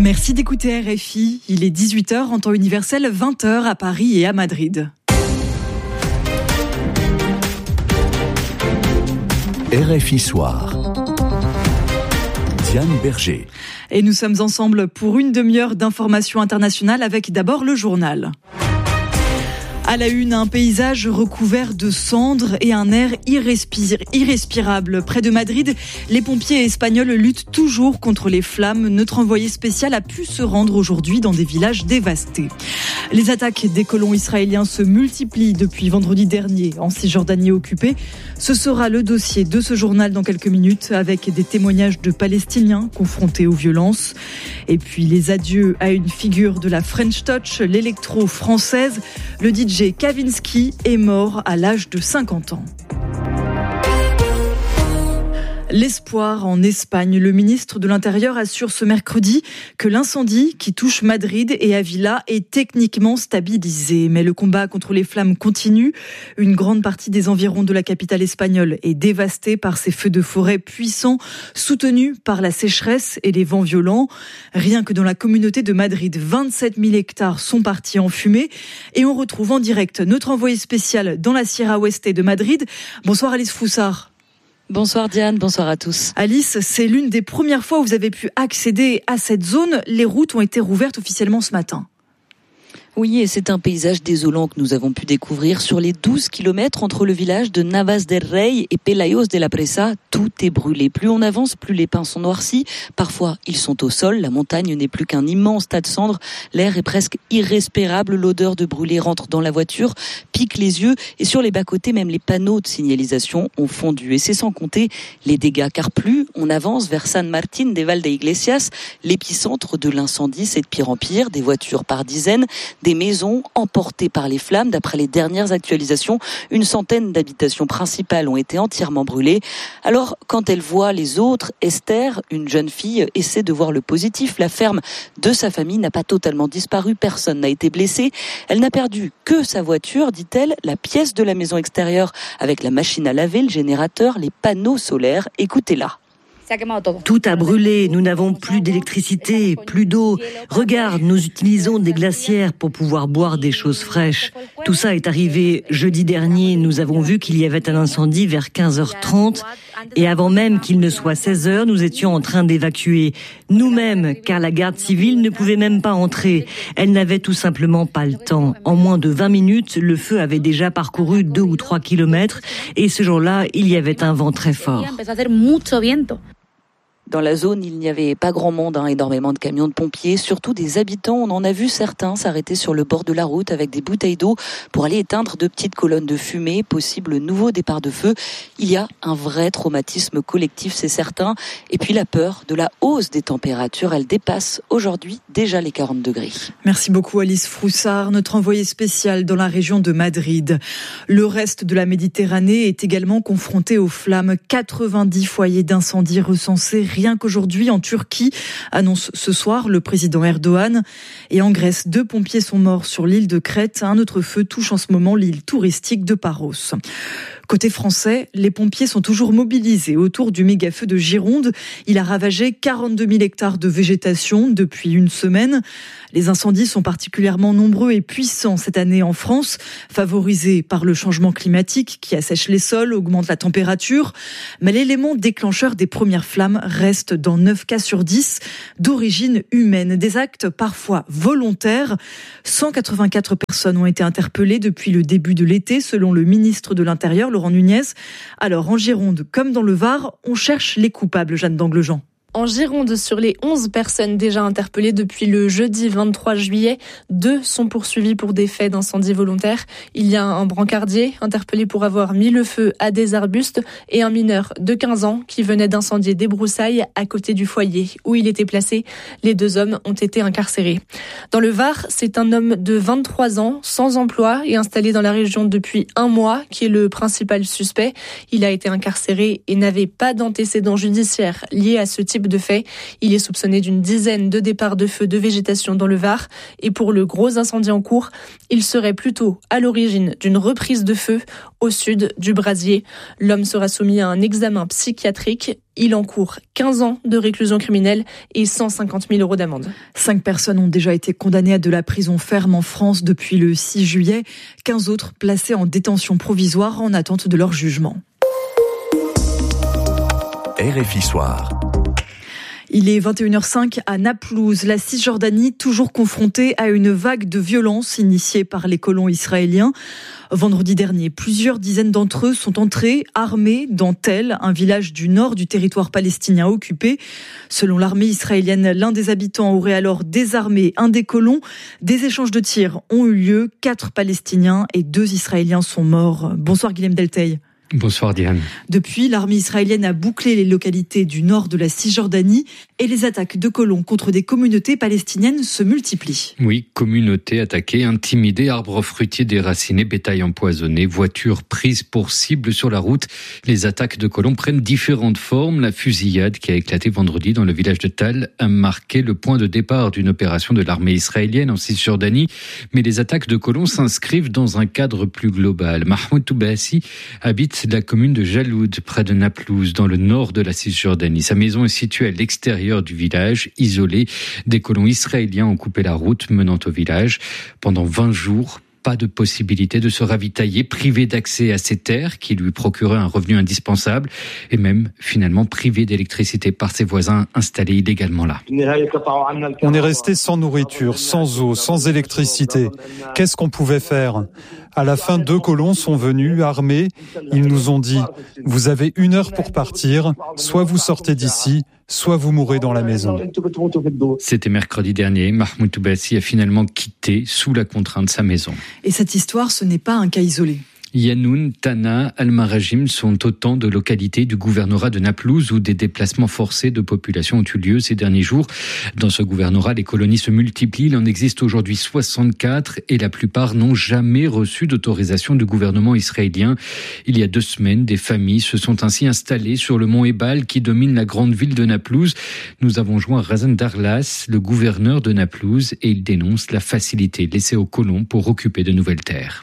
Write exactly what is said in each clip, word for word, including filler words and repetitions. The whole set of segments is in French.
Merci d'écouter R F I. Il est dix-huit heures en temps universel, vingt heures à Paris et à Madrid. R F I Soir. Diane Berger. Et nous sommes ensemble pour une demi-heure d'informations internationales avec d'abord le journal. À la une, un paysage recouvert de cendres et un air irrespir- irrespirable. Près de Madrid, les pompiers espagnols luttent toujours contre les flammes. Notre envoyé spécial a pu se rendre aujourd'hui dans des villages dévastés. Les attaques des colons israéliens se multiplient depuis vendredi dernier en Cisjordanie occupée. Ce sera le dossier de ce journal dans quelques minutes avec des témoignages de Palestiniens confrontés aux violences. Et puis les adieux à une figure de la French Touch, l'électro française. Le D J Kavinsky est mort à l'âge de cinquante ans. L'espoir en Espagne. Le ministre de l'Intérieur assure ce mercredi que l'incendie qui touche Madrid et Avila est techniquement stabilisé. Mais le combat contre les flammes continue. Une grande partie des environs de la capitale espagnole est dévastée par ces feux de forêt puissants, soutenus par la sécheresse et les vents violents. Rien que dans la communauté de Madrid, vingt-sept mille hectares sont partis en fumée. Et on retrouve en direct notre envoyé spécial dans la Sierra Oeste de Madrid. Bonsoir Alice Froussard. Bonsoir Diane, bonsoir à tous. Alice, c'est l'une des premières fois où vous avez pu accéder à cette zone. Les routes ont été rouvertes officiellement ce matin. Oui, et c'est un paysage désolant que nous avons pu découvrir sur les douze kilomètres entre le village de Navas del Rey et Pelayos de la Presa. Tout est brûlé. Plus on avance, plus les pins sont noircis. Parfois, ils sont au sol. La montagne n'est plus qu'un immense tas de cendres. L'air est presque irrespirable. L'odeur de brûlé rentre dans la voiture, pique les yeux. Et sur les bas-côtés, même les panneaux de signalisation ont fondu. Et c'est sans compter les dégâts. Car plus on avance vers San Martín de Valdeiglesias, l'épicentre de l'incendie, c'est de pire en pire. Des voitures par dizaines, des maisons emportées par les flammes. D'après les dernières actualisations, une centaine d'habitations principales ont été entièrement brûlées. Alors, quand elle voit les autres, Esther, une jeune fille, essaie de voir le positif. La ferme de sa famille n'a pas totalement disparu, personne n'a été blessé. Elle n'a perdu que sa voiture, dit-elle, la pièce de la maison extérieure avec la machine à laver, le générateur, les panneaux solaires. Écoutez-la. Tout a brûlé, nous n'avons plus d'électricité, plus d'eau. Regarde, nous utilisons des glacières pour pouvoir boire des choses fraîches. Tout ça est arrivé jeudi dernier, nous avons vu qu'il y avait un incendie vers quinze heures trente et avant même qu'il ne soit seize heures, nous étions en train d'évacuer nous-mêmes car la garde civile ne pouvait même pas entrer. Elle n'avait tout simplement pas le temps. En moins de vingt minutes, le feu avait déjà parcouru deux ou trois kilomètres et ce jour-là, il y avait un vent très fort. Dans la zone, il n'y avait pas grand monde, hein, énormément de camions de pompiers, surtout des habitants. On en a vu certains s'arrêter sur le bord de la route avec des bouteilles d'eau pour aller éteindre de petites colonnes de fumée, possible nouveau départ de feu. Il y a un vrai traumatisme collectif, c'est certain. Et puis la peur de la hausse des températures, elle dépasse aujourd'hui déjà les quarante degrés. Merci beaucoup Alice Froussard, notre envoyée spéciale dans la région de Madrid. Le reste de la Méditerranée est également confronté aux flammes. quatre-vingt-dix foyers d'incendie recensés rien qu'aujourd'hui en Turquie, annonce ce soir le président Erdogan. Et en Grèce, deux pompiers sont morts sur l'île de Crète. Un autre feu touche en ce moment l'île touristique de Paros. Côté français, les pompiers sont toujours mobilisés autour du méga-feu de Gironde. Il a ravagé quarante-deux mille hectares de végétation depuis une semaine. Les incendies sont particulièrement nombreux et puissants cette année en France, favorisés par le changement climatique qui assèche les sols, augmente la température. Mais l'élément déclencheur des premières flammes reste dans neuf cas sur dix d'origine humaine. Des actes parfois volontaires. cent quatre-vingt-quatre personnes ont été interpellées depuis le début de l'été, selon le ministre de l'Intérieur, Laurent Nunez. Alors, en Gironde, comme dans le Var, on cherche les coupables, Jeanne d'Anglejean. En Gironde, sur les onze personnes déjà interpellées depuis le jeudi vingt-trois juillet, deux sont poursuivis pour des faits d'incendie volontaire. Il y a un brancardier interpellé pour avoir mis le feu à des arbustes et un mineur de quinze ans qui venait d'incendier des broussailles à côté du foyer où il était placé. Les deux hommes ont été incarcérés. Dans le Var, c'est un homme de vingt-trois ans, sans emploi et installé dans la région depuis un mois, qui est le principal suspect. Il a été incarcéré et n'avait pas d'antécédents judiciaires liés à ce type type de fait. Il est soupçonné d'une dizaine de départs de feux de végétation dans le Var. Et pour le gros incendie en cours, il serait plutôt à l'origine d'une reprise de feu au sud du brasier. L'homme sera soumis à un examen psychiatrique. Il encourt quinze ans de réclusion criminelle et cent cinquante mille euros d'amende. Cinq personnes ont déjà été condamnées à de la prison ferme en France depuis le six juillet. quinze autres placées en détention provisoire en attente de leur jugement. R F I Soir. Il est vingt et une heures cinq à Naplouse. La Cisjordanie, toujours confrontée à une vague de violence initiée par les colons israéliens. Vendredi dernier, plusieurs dizaines d'entre eux sont entrés armés dans Tel, un village du nord du territoire palestinien occupé. Selon l'armée israélienne, l'un des habitants aurait alors désarmé un des colons. Des échanges de tirs ont eu lieu. Quatre Palestiniens et deux Israéliens sont morts. Bonsoir Guilhem Delteil. Bonsoir Diane. Depuis, l'armée israélienne a bouclé les localités du nord de la Cisjordanie et les attaques de colons contre des communautés palestiniennes se multiplient. Oui, communautés attaquées, intimidées, arbres fruitiers déracinés, bétail empoisonné, voitures prises pour cible sur la route. Les attaques de colons prennent différentes formes. La fusillade qui a éclaté vendredi dans le village de Tal a marqué le point de départ d'une opération de l'armée israélienne en Cisjordanie. Mais les attaques de colons s'inscrivent dans un cadre plus global. Mahmoud Toubassi habite la commune de Jaloud, près de Naplouse, dans le nord de la Cisjordanie. Sa maison est située à l'extérieur du village, isolée. Des colons israéliens ont coupé la route menant au village. Pendant vingt jours, pas de possibilité de se ravitailler, privé d'accès à ses terres qui lui procuraient un revenu indispensable et même finalement privé d'électricité par ses voisins installés illégalement là. On est resté sans nourriture, sans eau, sans électricité. Qu'est-ce qu'on pouvait faire ? À la fin, deux colons sont venus, armés. Ils nous ont dit « Vous avez une heure pour partir, soit vous sortez d'ici, soit vous mourrez dans la maison. » C'était mercredi dernier. Mahmoud Toubassi a finalement quitté sous la contrainte sa maison. Et cette histoire, ce n'est pas un cas isolé. Yanoun, Tana, Al-Marajim sont autant de localités du gouvernorat de Naplouse où des déplacements forcés de population ont eu lieu ces derniers jours. Dans ce gouvernorat, les colonies se multiplient. Il en existe aujourd'hui soixante-quatre et la plupart n'ont jamais reçu d'autorisation du gouvernement israélien. Il y a deux semaines, des familles se sont ainsi installées sur le mont Ebal qui domine la grande ville de Naplouse. Nous avons joint Razan Darlas, le gouverneur de Naplouse, et il dénonce la facilité laissée aux colons pour occuper de nouvelles terres.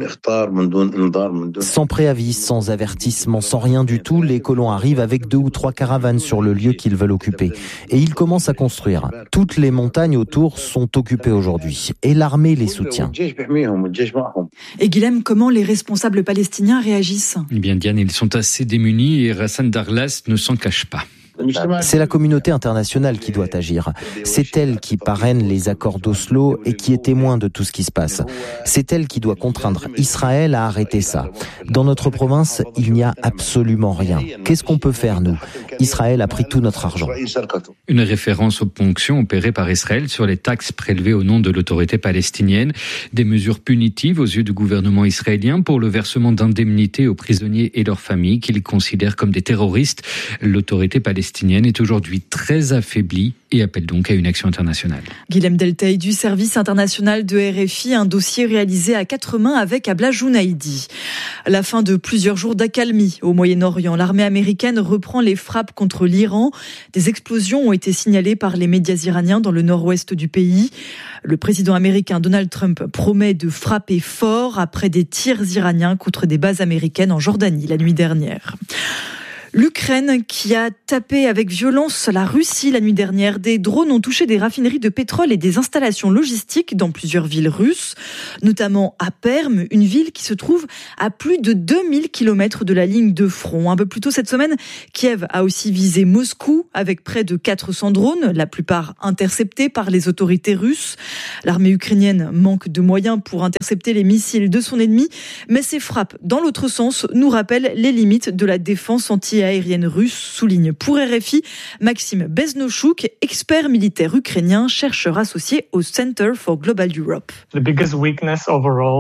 Sans préavis, sans avertissement, sans rien du tout, les colons arrivent avec deux ou trois caravanes sur le lieu qu'ils veulent occuper. Et ils commencent à construire. Toutes les montagnes autour sont occupées aujourd'hui. Et l'armée les soutient. Et Guilhem, comment les responsables palestiniens réagissent ? Eh bien Diane, ils sont assez démunis et Razan Darlas ne s'en cache pas. C'est la communauté internationale qui doit agir. C'est elle qui parraine les accords d'Oslo et qui est témoin de tout ce qui se passe. C'est elle qui doit contraindre Israël à arrêter ça. Dans notre province, il n'y a absolument rien. Qu'est-ce qu'on peut faire, nous ? Israël a pris tout notre argent. Une référence aux ponctions opérées par Israël sur les taxes prélevées au nom de l'autorité palestinienne. Des mesures punitives aux yeux du gouvernement israélien pour le versement d'indemnités aux prisonniers et leurs familles qu'ils considèrent comme des terroristes. L'autorité palestinienne est aujourd'hui très affaiblie et appelle donc à une action internationale. Guilhem Delteil du service international de R F I, un dossier réalisé à quatre mains avec Abla Jounaidi. La fin de plusieurs jours d'accalmie au Moyen-Orient. L'armée américaine reprend les frappes contre l'Iran. Des explosions ont été signalées par les médias iraniens dans le nord-ouest du pays. Le président américain Donald Trump promet de frapper fort après des tirs iraniens contre des bases américaines en Jordanie la nuit dernière. L'Ukraine qui a tapé avec violence la Russie la nuit dernière. Des drones ont touché des raffineries de pétrole et des installations logistiques dans plusieurs villes russes, notamment à Perm, une ville qui se trouve à plus de deux mille kilomètres de la ligne de front. Un peu plus tôt cette semaine, Kiev a aussi visé Moscou avec près de quatre cents drones, la plupart interceptés par les autorités russes. L'armée ukrainienne manque de moyens pour intercepter les missiles de son ennemi, mais ces frappes dans l'autre sens nous rappellent les limites de la défense anti aérienne russe, souligne pour R F I Maxime Beznochouk, expert militaire ukrainien, chercheur associé au Center for Global Europe. The biggest weakness overall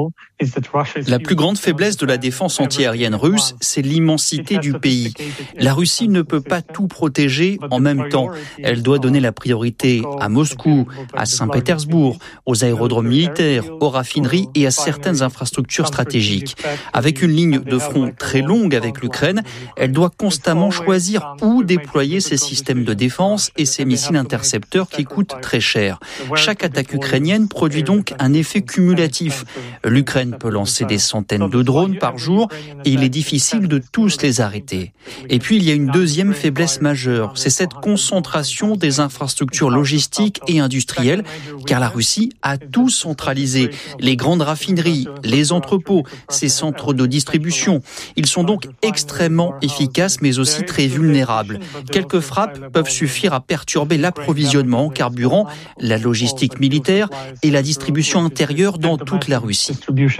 La plus grande faiblesse de la défense antiaérienne russe, c'est l'immensité du pays. La Russie ne peut pas tout protéger en même temps. Elle doit donner la priorité à Moscou, à Saint-Pétersbourg, aux aérodromes militaires, aux raffineries et à certaines infrastructures stratégiques. Avec une ligne de front très longue avec l'Ukraine, elle doit constamment choisir où déployer ses systèmes de défense et ses missiles intercepteurs qui coûtent très cher. Chaque attaque ukrainienne produit donc un effet cumulatif. L'Ukraine peut lancer des centaines de drones par jour et il est difficile de tous les arrêter. Et puis il y a une deuxième faiblesse majeure, c'est cette concentration des infrastructures logistiques et industrielles, car la Russie a tout centralisé. Les grandes raffineries, les entrepôts, ses centres de distribution. Ils sont donc extrêmement efficaces mais aussi très vulnérables. Quelques frappes peuvent suffire à perturber l'approvisionnement en carburant, la logistique militaire et la distribution intérieure dans toute la Russie.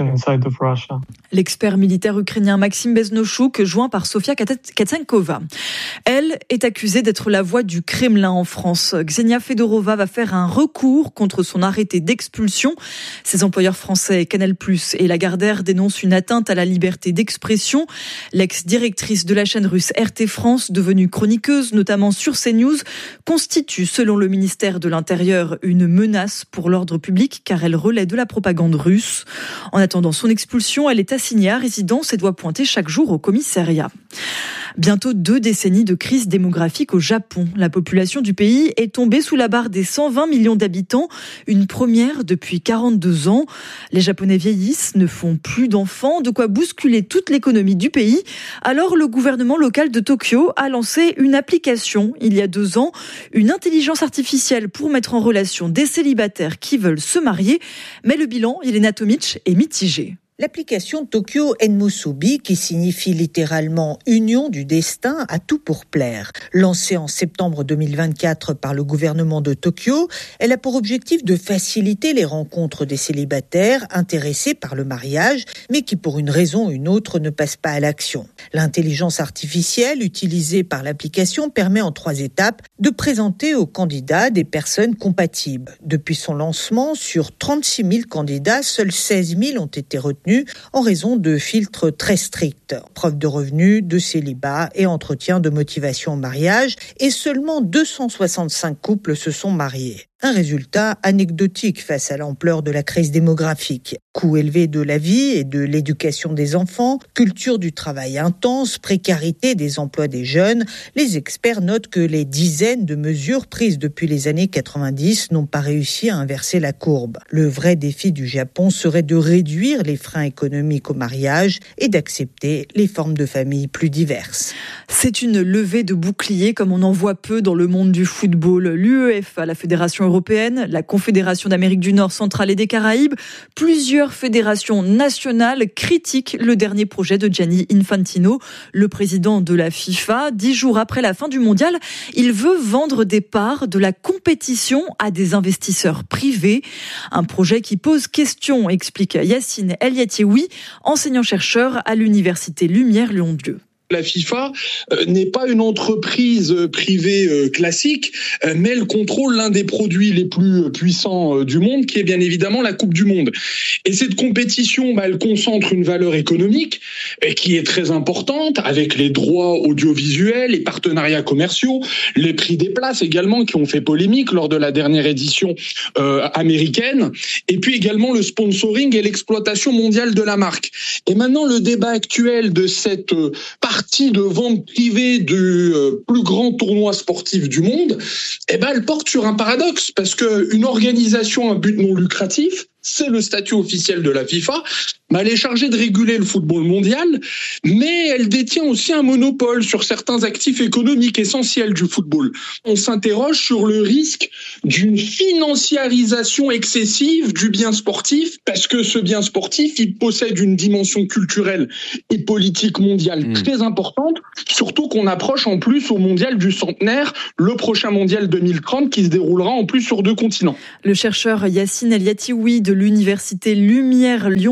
L'expert militaire ukrainien Maxime Beznochouk, joint par Sofia Katsenkova. Elle est accusée d'être la voix du Kremlin en France. Ksenia Fedorova va faire un recours contre son arrêté d'expulsion. Ses employeurs français Canal plus et Lagardère dénoncent une atteinte à la liberté d'expression. L'ex-directrice de la chaîne russe R T France, devenue chroniqueuse, notamment sur CNews, constitue, selon le ministère de l'Intérieur, une menace pour l'ordre public car elle relaie de la propagande russe. En attendant son expulsion, elle est assignée à résidence et doit pointer chaque jour au commissariat. Bientôt deux décennies de crise démographique au Japon. La population du pays est tombée sous la barre des cent vingt millions d'habitants, une première depuis quarante-deux ans. Les Japonais vieillissent, ne font plus d'enfants, de quoi bousculer toute l'économie du pays. Alors le gouvernement local de Tokyo a lancé une application il y a deux ans, une intelligence artificielle pour mettre en relation des célibataires qui veulent se marier. Mais le bilan, Yelena Tomic, est mitigé. L'application Tokyo Enmusubi, qui signifie littéralement « Union du destin », a tout pour plaire. Lancée en septembre deux mille vingt-quatre par le gouvernement de Tokyo, elle a pour objectif de faciliter les rencontres des célibataires intéressés par le mariage, mais qui pour une raison ou une autre ne passent pas à l'action. L'intelligence artificielle utilisée par l'application permet en trois étapes de présenter aux candidats des personnes compatibles. Depuis son lancement, sur trente-six mille candidats, seuls seize mille ont été retenus en raison de filtres très stricts. Preuve de revenus, de célibat et entretien de motivation au mariage, et seulement deux cent soixante-cinq couples se sont mariés. Un résultat anecdotique face à l'ampleur de la crise démographique. Coût élevé de la vie et de l'éducation des enfants, culture du travail intense, précarité des emplois des jeunes, les experts notent que les dizaines de mesures prises depuis les années quatre-vingt-dix n'ont pas réussi à inverser la courbe. Le vrai défi du Japon serait de réduire les freins économiques au mariage et d'accepter les formes de famille plus diverses. C'est une levée de bouclier comme on en voit peu dans le monde du football. L'UEFA, la Fédération européenne, la Confédération d'Amérique du Nord, centrale et des Caraïbes, plusieurs fédérations nationales critiquent le dernier projet de Gianni Infantino, le président de la FIFA. Dix jours après la fin du mondial, il veut vendre des parts de la compétition à des investisseurs privés. Un projet qui pose question, explique Yacine El Yatiewi, enseignant-chercheur à l'université Lumière Lyon-deux. La FIFA euh, n'est pas une entreprise euh, privée euh, classique, euh, mais elle contrôle l'un des produits les plus puissants euh, du monde, qui est bien évidemment la Coupe du Monde. Et cette compétition, bah, elle concentre une valeur économique euh, qui est très importante, avec les droits audiovisuels, les partenariats commerciaux, les prix des places également, qui ont fait polémique lors de la dernière édition euh, américaine, et puis également le sponsoring et l'exploitation mondiale de la marque. Et maintenant, le débat actuel de cette euh, partie de vente privée du euh, plus grand tournoi sportif du monde, eh ben, elle porte sur un paradoxe, parce que une organisation à but non lucratif, c'est le statut officiel de la FIFA, mais elle est chargée de réguler le football mondial, mais elle détient aussi un monopole sur certains actifs économiques essentiels du football. On s'interroge sur le risque d'une financiarisation excessive du bien sportif, parce que ce bien sportif, il possède une dimension culturelle et politique mondiale mmh. très importante, surtout qu'on approche en plus au mondial du centenaire, le prochain mondial deux mille trente, qui se déroulera en plus sur deux continents. Le chercheur Yacine El Yatiewi de l'université Lumière Lyon deux.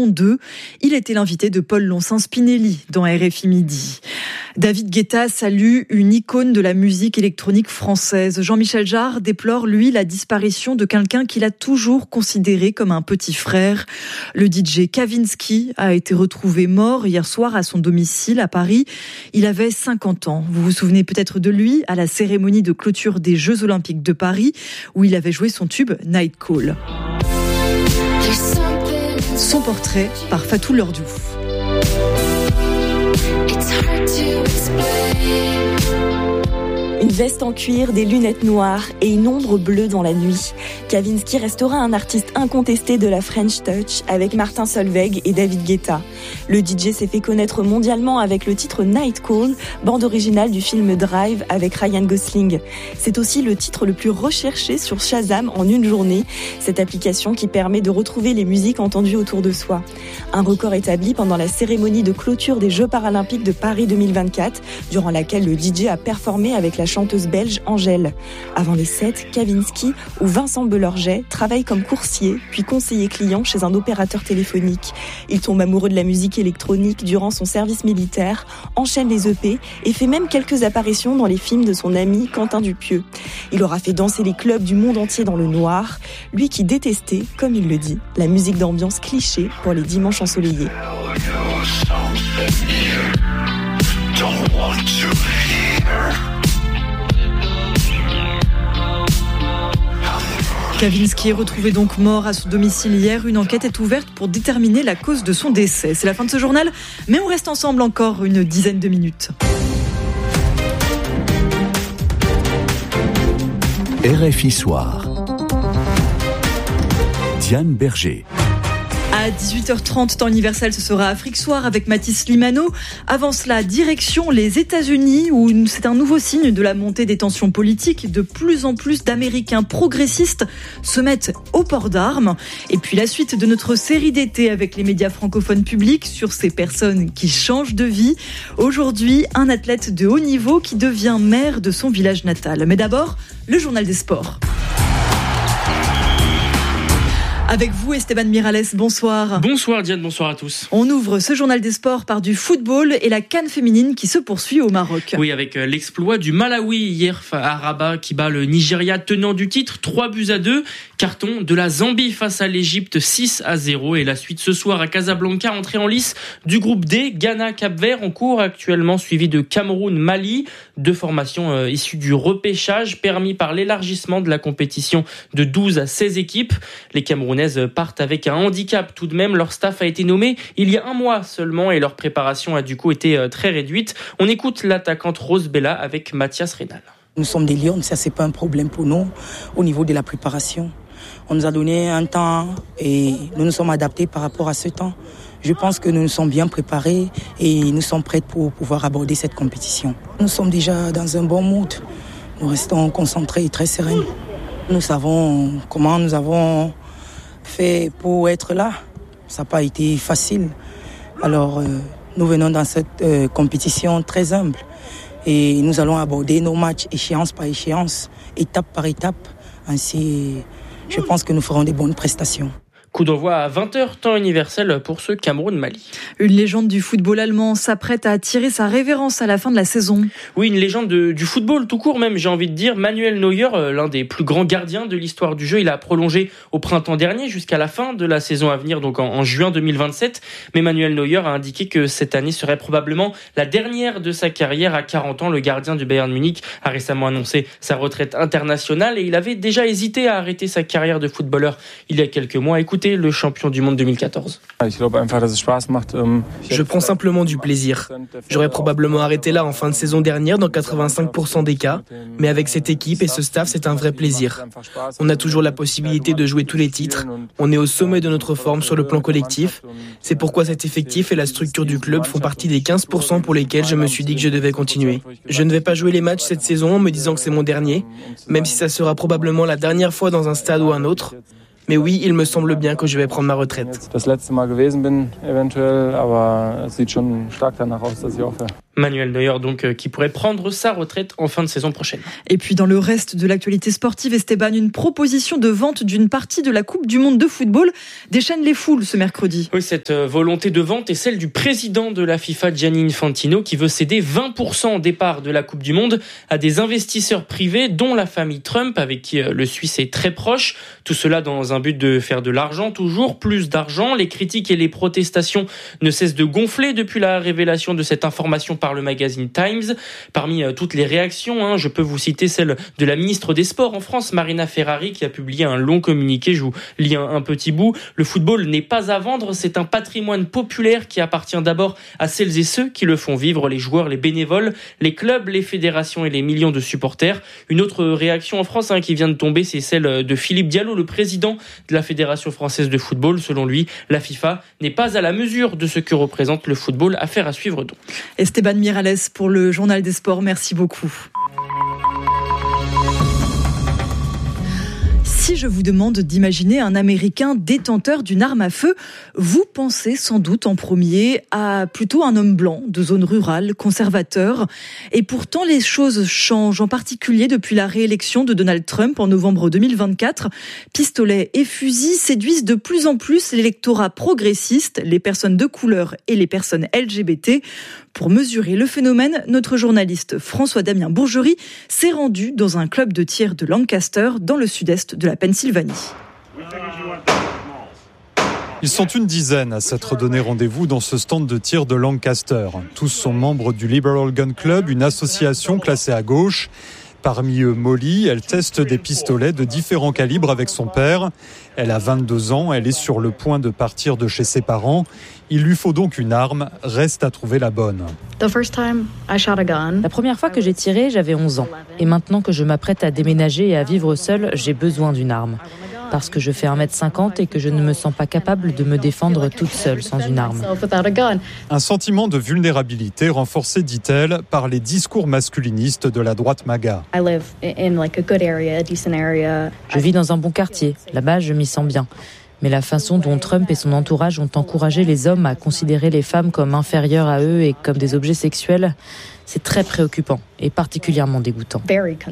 Il était l'invité de Paul Loncin-Spinelli dans R F I Midi. David Guetta salue une icône de la musique électronique française. Jean-Michel Jarre déplore, lui, la disparition de quelqu'un qu'il a toujours considéré comme un petit frère. Le D J Kavinsky a été retrouvé mort hier soir à son domicile à Paris. Il avait cinquante ans. Vous vous souvenez peut-être de lui à la cérémonie de clôture des Jeux Olympiques de Paris, où il avait joué son tube Night Call. Son portrait par Fatou Lordouf. Une veste en cuir, des lunettes noires et une ombre bleue dans la nuit. Kavinsky restera un artiste incontesté de la French Touch avec Martin Solveig et David Guetta. Le D J s'est fait connaître mondialement avec le titre Night Call, bande originale du film Drive avec Ryan Gosling. C'est aussi le titre le plus recherché sur Shazam en une journée, cette application qui permet de retrouver les musiques entendues autour de soi. Un record établi pendant la cérémonie de clôture des Jeux Paralympiques de Paris deux mille vingt-quatre, durant laquelle le D J a performé avec la chanteuse belge Angèle. Avant les sets, Kavinsky ou Vincent Belorget travaillent comme coursier, puis conseiller client chez un opérateur téléphonique. Il tombe amoureux de la musique électronique durant son service militaire, enchaîne les E P et fait même quelques apparitions dans les films de son ami Quentin Dupieux. Il aura fait danser les clubs du monde entier dans le noir, lui qui détestait, comme il le dit, la musique d'ambiance cliché pour les dimanches ensoleillés. Kavinsky est retrouvé donc mort à son domicile hier. Une enquête est ouverte pour déterminer la cause de son décès. C'est la fin de ce journal, mais on reste ensemble encore une dizaine de minutes. R F I Soir. Diane Berger. À dix-huit heures trente, temps universel, ce sera Afrique Soir avec Mathis Limano. Avant cela, direction les États-Unis, où c'est un nouveau signe de la montée des tensions politiques. De plus en plus d'Américains progressistes se mettent au port d'armes. Et puis la suite de notre série d'été avec les médias francophones publics sur ces personnes qui changent de vie. Aujourd'hui, un athlète de haut niveau qui devient maire de son village natal. Mais d'abord, le journal des sports. Avec vous, Esteban Miralles, bonsoir. Bonsoir Diane, bonsoir à tous. On ouvre ce journal des sports par du football et la CAN féminine qui se poursuit au Maroc. Oui, avec l'exploit du Malawi hier à Rabat qui bat le Nigeria tenant du titre, trois buts à deux. Carton de la Zambie face à l'Égypte, six à zéro. Et la suite ce soir à Casablanca, entrée en lice du groupe D, Ghana, Cap-Vert en cours actuellement, suivi de Cameroun, Mali. Deux formations euh, issues du repêchage permis par l'élargissement de la compétition de douze à seize équipes. Les Camerounais partent avec un handicap tout de même. Leur staff a été nommé il y a un mois seulement et leur préparation a du coup été très réduite. On écoute l'attaquante Rose Bella avec Mathias Rénal. Nous sommes des lions, ça c'est pas un problème pour nous au niveau de la préparation. On nous a donné un temps et nous nous sommes adaptés par rapport à ce temps. Je pense que nous nous sommes bien préparés et nous sommes prêts pour pouvoir aborder cette compétition. Nous sommes déjà dans un bon mood. Nous restons concentrés et très sereins. Nous savons comment nous avons fait pour être là. Ça n'a pas été facile. Alors, euh, nous venons dans cette euh, compétition très humble et nous allons aborder nos matchs échéance par échéance, étape par étape. Ainsi, je pense que nous ferons des bonnes prestations. Coup d'envoi à vingt heures, temps universel pour ce Cameroun-Mali. Une légende du football allemand s'apprête à attirer sa révérence à la fin de la saison. Oui, une légende de, du football tout court même, j'ai envie de dire. Manuel Neuer, l'un des plus grands gardiens de l'histoire du jeu, il a prolongé au printemps dernier jusqu'à la fin de la saison à venir, donc en, en juin deux mille vingt-sept. Mais Manuel Neuer a indiqué que cette année serait probablement la dernière de sa carrière. À quarante ans, le gardien du Bayern Munich a récemment annoncé sa retraite internationale et il avait déjà hésité à arrêter sa carrière de footballeur il y a quelques mois. Écoutez le champion du monde deux mille quatorze. Je prends simplement du plaisir. J'aurais probablement arrêté là en fin de saison dernière dans quatre-vingt-cinq pour cent des cas, mais avec cette équipe et ce staff, c'est un vrai plaisir. On a toujours la possibilité de jouer tous les titres. On est au sommet de notre forme sur le plan collectif. C'est pourquoi cet effectif et la structure du club font partie des quinze pour cent pour lesquels je me suis dit que je devais continuer. Je ne vais pas jouer les matchs cette saison en me disant que c'est mon dernier, même si ça sera probablement la dernière fois dans un stade ou un autre. Mais oui, il me semble bien que je vais prendre ma retraite. Manuel Neuer donc qui pourrait prendre sa retraite en fin de saison prochaine. Et puis dans le reste de l'actualité sportive, Esteban, une proposition de vente d'une partie de la Coupe du Monde de football déchaîne les foules ce mercredi. Oui, cette volonté de vente est celle du président de la FIFA, Gianni Infantino, qui veut céder vingt pour cent des parts de la Coupe du Monde à des investisseurs privés, dont la famille Trump, avec qui le Suisse est très proche. Tout cela dans un but de faire de l'argent, toujours plus d'argent. Les critiques et les protestations ne cessent de gonfler depuis la révélation de cette information par le magazine Times. Parmi toutes les réactions, hein, je peux vous citer celle de la ministre des Sports en France, Marina Ferrari, qui a publié un long communiqué. Je vous lis un, un petit bout. Le football n'est pas à vendre, c'est un patrimoine populaire qui appartient d'abord à celles et ceux qui le font vivre, les joueurs, les bénévoles, les clubs, les fédérations et les millions de supporters. Une autre réaction en France hein, qui vient de tomber, c'est celle de Philippe Diallo, le président de la Fédération française de football. Selon lui, la FIFA n'est pas à la mesure de ce que représente le football. Affaire à suivre donc. Esteban Miralles pour le Journal des Sports, merci beaucoup. Si je vous demande d'imaginer un Américain détenteur d'une arme à feu, vous pensez sans doute en premier à plutôt un homme blanc de zone rurale, conservateur. Et pourtant, les choses changent, en particulier depuis la réélection de Donald Trump en novembre deux mille vingt-quatre. Pistolets et fusils séduisent de plus en plus l'électorat progressiste, les personnes de couleur et les personnes L G B T. Pour mesurer le phénomène, notre journaliste François-Damien Bourgerie s'est rendu dans un club de tir de Lancaster, dans le sud-est de la Pennsylvanie. Ils sont une dizaine à s'être donné rendez-vous dans ce stand de tir de Lancaster. Tous sont membres du Liberal Gun Club, une association classée à gauche. Parmi eux, Molly, elle teste des pistolets de différents calibres avec son père. Elle a vingt-deux ans, elle est sur le point de partir de chez ses parents. Il lui faut donc une arme, reste à trouver la bonne. La première fois que j'ai tiré, j'avais onze ans. Et maintenant que je m'apprête à déménager et à vivre seule, j'ai besoin d'une arme. Parce que je fais un mètre cinquante et que je ne me sens pas capable de me défendre toute seule sans une arme. Un sentiment de vulnérabilité renforcé, dit-elle, par les discours masculinistes de la droite MAGA. Je vis dans un bon quartier. Là-bas, je m'y sens bien. Mais la façon dont Trump et son entourage ont encouragé les hommes à considérer les femmes comme inférieures à eux et comme des objets sexuels, c'est très préoccupant et particulièrement dégoûtant.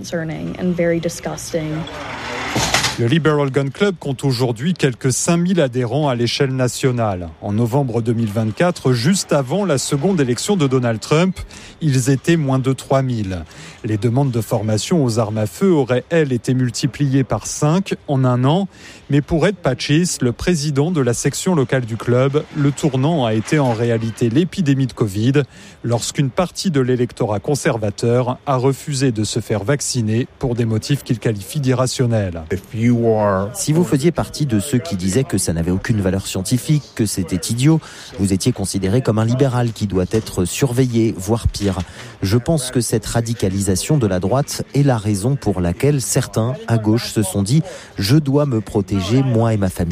Le Liberal Gun Club compte aujourd'hui quelques cinq mille adhérents à l'échelle nationale. En novembre deux mille vingt-quatre, juste avant la seconde élection de Donald Trump, ils étaient moins de trois mille. Les demandes de formation aux armes à feu auraient, elles, été multipliées par cinq en un an. Mais pour Ed Patchis, le président de la section locale du club, le tournant a été en réalité l'épidémie de Covid, lorsqu'une partie de l'électorat conservateur a refusé de se faire vacciner pour des motifs qu'il qualifie d'irrationnels. Si vous faisiez partie de ceux qui disaient que ça n'avait aucune valeur scientifique, que c'était idiot, vous étiez considéré comme un libéral qui doit être surveillé, voire pire. Je pense que cette radicalisation de la droite est la raison pour laquelle certains, à gauche, se sont dit « je dois me protéger, moi et ma famille ».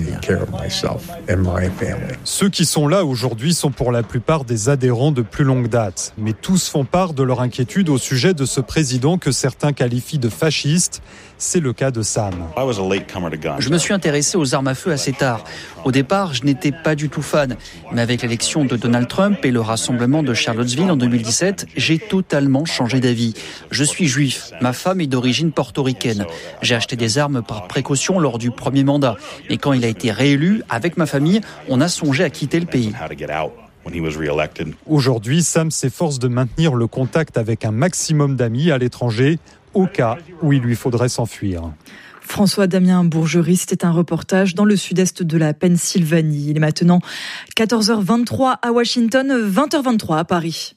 Ceux qui sont là aujourd'hui sont pour la plupart des adhérents de plus longue date. Mais tous font part de leur inquiétude au sujet de ce président que certains qualifient de fasciste. C'est le cas de Sam. Je me suis intéressé aux armes à feu assez tard. Au départ, je n'étais pas du tout fan. Mais avec l'élection de Donald Trump et le rassemblement de Charlottesville en deux mille dix-sept, j'ai totalement changé d'avis. Je suis juif. Ma femme est d'origine portoricaine. J'ai acheté des armes par précaution lors du premier mandat. Et quand il a été réélu, avec ma famille, on a songé à quitter le pays. Aujourd'hui, Sam s'efforce de maintenir le contact avec un maximum d'amis à l'étranger, au cas où il lui faudrait s'enfuir. François-Damien Bourgerie, c'était un reportage dans le sud-est de la Pennsylvanie. Il est maintenant quatorze heures vingt-trois à Washington, vingt heures vingt-trois à Paris.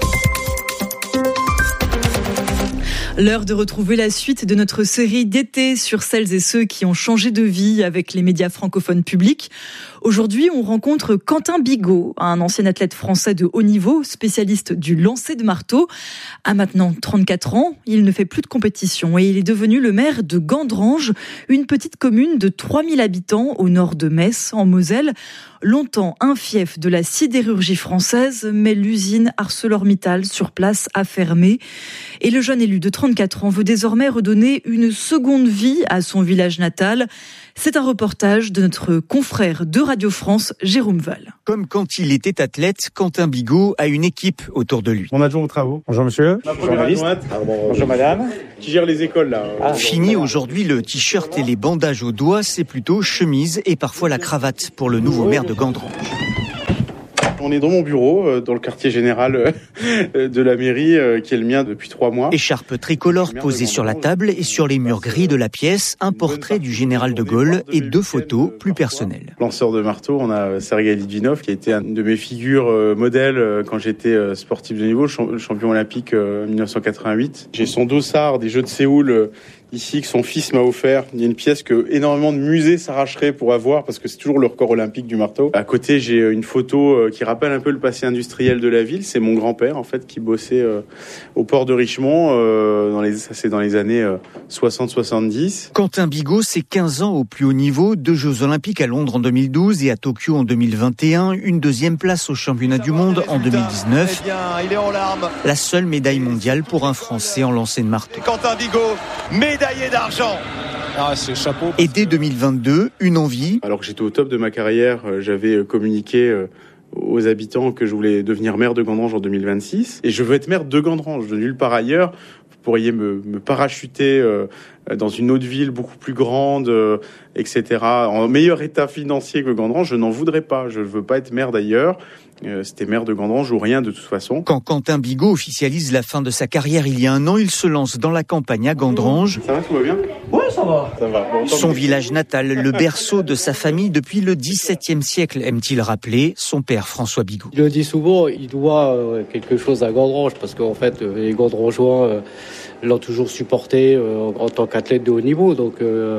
L'heure de retrouver la suite de notre série d'été sur celles et ceux qui ont changé de vie avec les médias francophones publics. Aujourd'hui, on rencontre Quentin Bigot, un ancien athlète français de haut niveau, spécialiste du lancer de marteau. À maintenant trente-quatre ans, il ne fait plus de compétition et il est devenu le maire de Gandrange, une petite commune de trois mille habitants au nord de Metz, en Moselle. Longtemps un fief de la sidérurgie française, mais l'usine ArcelorMittal sur place a fermé. Et le jeune élu de trente trente-quatre ans, veut désormais redonner une seconde vie à son village natal. C'est un reportage de notre confrère de Radio France, Jérôme Val. Comme quand il était athlète, Quentin Bigot a une équipe autour de lui. Mon adjoint aux travaux. Bonjour monsieur. Ma première adjointe. Bonjour madame. Qui gère les écoles là. Ah, Fini aujourd'hui le t-shirt et les bandages aux doigts, c'est plutôt chemise et parfois la cravate pour le nouveau maire de Gandrange. On est dans mon bureau, dans le quartier général de la mairie, qui est le mien depuis trois mois. Écharpe tricolore posée sur la table et sur les murs gris de la pièce, un portrait du général de Gaulle et deux photos plus personnelles. Lanceur de marteau, on a Sergei Litvinov, qui a été une de mes figures modèles quand j'étais sportif de niveau, champion olympique en dix-neuf cent quatre-vingt-huit. J'ai son dossard des Jeux de Séoul ici que son fils m'a offert. Il y a une pièce que énormément de musées s'arracheraient pour avoir parce que c'est toujours le record olympique du marteau. À côté, j'ai une photo qui rappelle un peu le passé industriel de la ville. C'est mon grand-père en fait qui bossait euh, au port de Richemont. Euh, dans les, ça c'est dans les années euh, soixante soixante-dix. Quentin Bigot, c'est quinze ans au plus haut niveau, deux Jeux Olympiques à Londres en deux mille douze et à Tokyo en deux mille vingt et un, une deuxième place au championnat du monde en deux mille dix-neuf. Eh bien, il est en larmes. La seule médaille mondiale pour un Français en lancer de marteau. Quentin Bigot, médaillé d'argent. Ah, c'est chapeau. Et dès deux mille vingt-deux, une envie. Alors que j'étais au top de ma carrière, j'avais communiqué aux habitants que je voulais devenir maire de Gandrange en deux mille vingt-six. Et je veux être maire de Gandrange, de nulle part ailleurs. Vous pourriez me, me parachuter euh, dans une autre ville beaucoup plus grande, euh, et cetera. En meilleur état financier que Gandrange, je n'en voudrais pas. Je ne veux pas être maire d'ailleurs. Euh, c'était maire de Gandrange ou rien de toute façon. Quand Quentin Bigot officialise la fin de sa carrière il y a un an, il se lance dans la campagne à Gandrange. Ça va, tout va bien ? Ouais, ça va. Ça va. Bon, son village natal, le berceau de sa famille depuis le dix-septième siècle, aime-t-il rappeler son père François Bigot. Il le dit souvent, il doit quelque chose à Gandrange parce qu'en fait, les Gandrangeois l'ont toujours supporté en tant qu'athlète de haut niveau. Donc,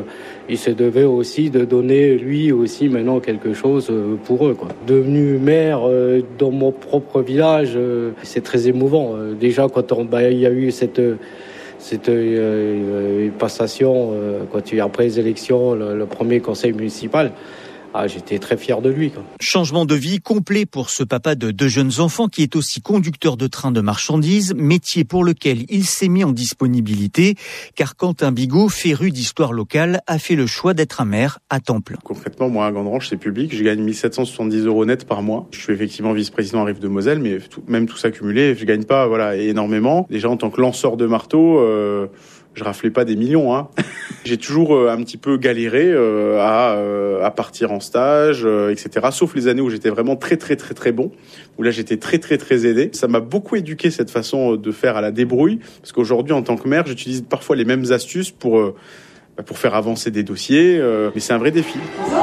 il se devait aussi de donner, lui aussi, maintenant quelque chose pour eux, quoi. Devenu maire dans mon propre village, c'est très émouvant. Déjà, quand on, bah, il y a eu cette... C'était euh, une passation, euh, quand tu, après les élections, le, le premier conseil municipal. Ah, j'étais très fier de lui, quoi. Changement de vie complet pour ce papa de deux jeunes enfants qui est aussi conducteur de train de marchandises, métier pour lequel il s'est mis en disponibilité, car Quentin Bigot, féru d'histoire locale, a fait le choix d'être un maire à temps plein. Concrètement, moi à Gandrange, c'est public, je gagne mille sept cent soixante-dix euros net par mois. Je suis effectivement vice-président à Rive de Moselle, mais tout, même tout ça cumulé, je gagne pas voilà, énormément. Déjà en tant que lanceur de marteau... Euh Je raflais pas des millions, hein. J'ai toujours euh, un petit peu galéré euh, à, euh, à partir en stage, euh, et cetera. Sauf les années où j'étais vraiment très très très très bon, où là j'étais très très très aidé. Ça m'a beaucoup éduqué cette façon de faire à la débrouille, parce qu'aujourd'hui en tant que maire, j'utilise parfois les mêmes astuces pour euh, pour faire avancer des dossiers, euh, mais c'est un vrai défi.